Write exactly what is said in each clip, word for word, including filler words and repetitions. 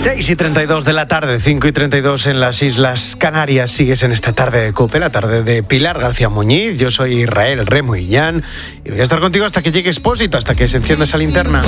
seis y treinta y dos de la tarde, cinco y treinta y dos en las Islas Canarias. Sigues en esta tarde de COPE, la tarde de Pilar García Muñiz. Yo soy Israel Remo Illán y voy a estar contigo hasta que llegue Expósito, hasta que se encienda esa linterna.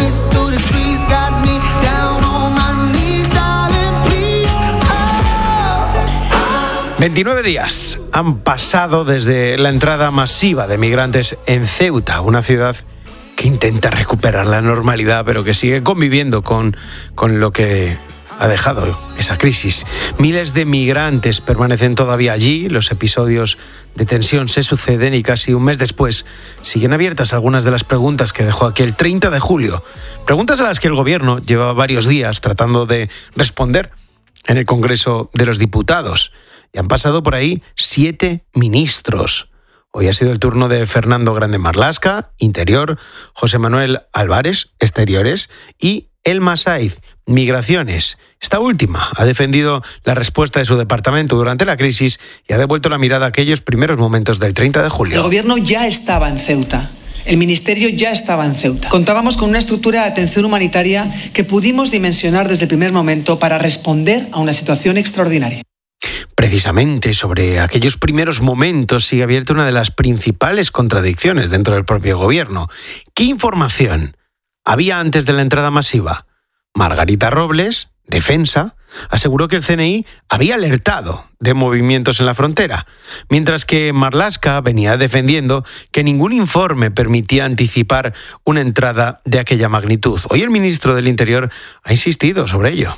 veintinueve días han pasado desde la entrada masiva de migrantes en Ceuta, una ciudad que intenta recuperar la normalidad, pero que sigue conviviendo con, con lo que ha dejado esa crisis. Miles de migrantes permanecen todavía allí, los episodios de tensión se suceden y casi un mes después siguen abiertas algunas de las preguntas que dejó aquel treinta de julio. Preguntas a las que el gobierno lleva varios días tratando de responder en el Congreso de los Diputados. Y han pasado por ahí siete ministros. Hoy ha sido el turno de Fernando Grande Marlaska, Interior, José Manuel Álvarez, Exteriores, y Elma Saiz, Migraciones. Esta última ha defendido la respuesta de su departamento durante la crisis y ha devuelto la mirada a aquellos primeros momentos del treinta de julio. El gobierno ya estaba en Ceuta. El ministerio ya estaba en Ceuta. Contábamos con una estructura de atención humanitaria que pudimos dimensionar desde el primer momento para responder a una situación extraordinaria. Precisamente sobre aquellos primeros momentos sigue abierta una de las principales contradicciones dentro del propio gobierno. ¿Qué información había antes de la entrada masiva? Margarita Robles, Defensa, aseguró que el C N I había alertado de movimientos en la frontera, mientras que Marlaska venía defendiendo que ningún informe permitía anticipar una entrada de aquella magnitud. Hoy el ministro del Interior ha insistido sobre ello.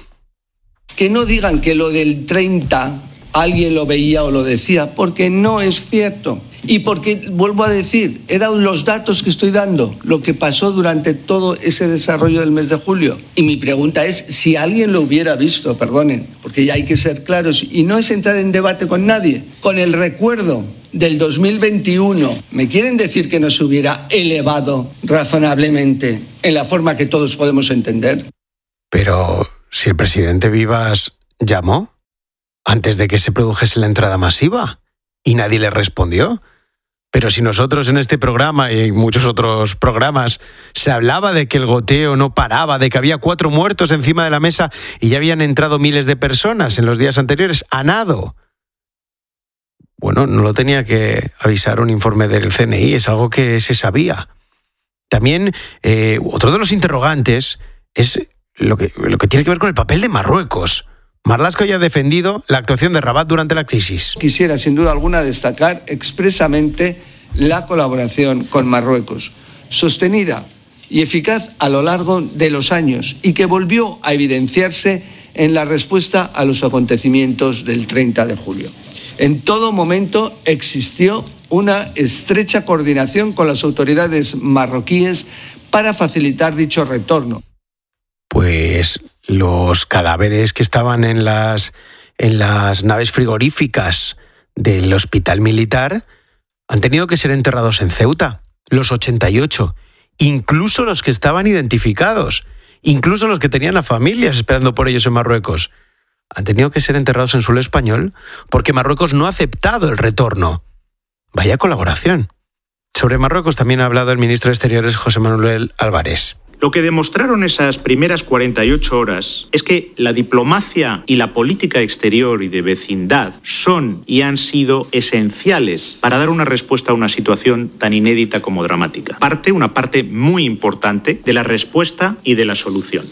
Que no digan que lo del treinta alguien lo veía o lo decía, porque no es cierto. Y porque, vuelvo a decir, he dado los datos que estoy dando, lo que pasó durante todo ese desarrollo del mes de julio. Y mi pregunta es si alguien lo hubiera visto, perdonen, porque ya hay que ser claros. Y no es entrar en debate con nadie. Con el recuerdo del dos mil veintiuno, ¿me quieren decir que no se hubiera elevado razonablemente en la forma que todos podemos entender? Pero si el presidente Vivas llamó antes de que se produjese la entrada masiva y nadie le respondió. Pero si nosotros en este programa y en muchos otros programas se hablaba de que el goteo no paraba, de que había cuatro muertos encima de la mesa y ya habían entrado miles de personas en los días anteriores a nado. Bueno, no lo tenía que avisar un informe del C N I, es algo que se sabía. También eh, otro de los interrogantes es lo que, lo que tiene que ver con el papel de Marruecos. Marlaska ya ha defendido la actuación de Rabat durante la crisis. Quisiera, sin duda alguna, destacar expresamente la colaboración con Marruecos, sostenida y eficaz a lo largo de los años y que volvió a evidenciarse en la respuesta a los acontecimientos del treinta de julio. En todo momento existió una estrecha coordinación con las autoridades marroquíes para facilitar dicho retorno. Pues los cadáveres que estaban en las, en las naves frigoríficas del hospital militar han tenido que ser enterrados en Ceuta, los ochenta y ocho, incluso los que estaban identificados, incluso los que tenían a familias esperando por ellos en Marruecos, han tenido que ser enterrados en suelo español porque Marruecos no ha aceptado el retorno. Vaya colaboración. Sobre Marruecos también ha hablado el ministro de Exteriores, José Manuel Álvarez. Lo que demostraron esas primeras cuarenta y ocho horas es que la diplomacia y la política exterior y de vecindad son y han sido esenciales para dar una respuesta a una situación tan inédita como dramática. Parte, una parte muy importante de la respuesta y de la solución.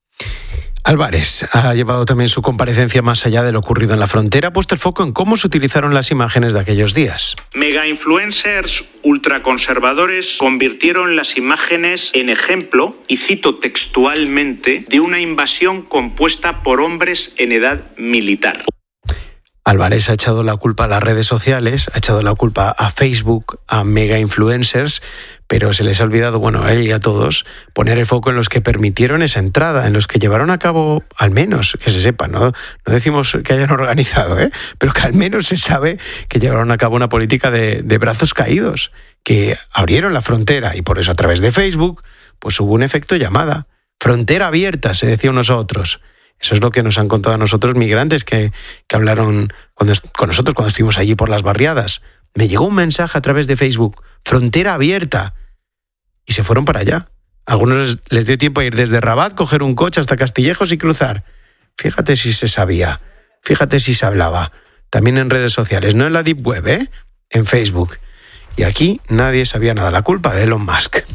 Álvarez ha llevado también su comparecencia más allá de lo ocurrido en la frontera, ha puesto el foco en cómo se utilizaron las imágenes de aquellos días. Mega influencers ultraconservadores convirtieron las imágenes en ejemplo, y cito textualmente, de una invasión compuesta por hombres en edad militar. Álvarez ha echado la culpa a las redes sociales, ha echado la culpa a Facebook, a mega influencers, pero se les ha olvidado, bueno, a él y a todos, poner el foco en los que permitieron esa entrada, en los que llevaron a cabo, al menos, que se sepa, no, no decimos que hayan organizado, ¿eh? Pero que al menos se sabe que llevaron a cabo una política de, de brazos caídos, que abrieron la frontera y por eso a través de Facebook pues hubo un efecto llamada. Frontera abierta, se decía unos a otros. Eso es lo que nos han contado a nosotros migrantes que, que hablaron cuando, con nosotros cuando estuvimos allí por las barriadas. Me llegó un mensaje a través de Facebook, frontera abierta, y se fueron para allá. A algunos les, les dio tiempo a ir desde Rabat, coger un coche hasta Castillejos y cruzar. Fíjate si se sabía, fíjate si se hablaba. También en redes sociales, no en la Deep Web, ¿eh? En Facebook. Y aquí nadie sabía nada, la culpa de Elon Musk.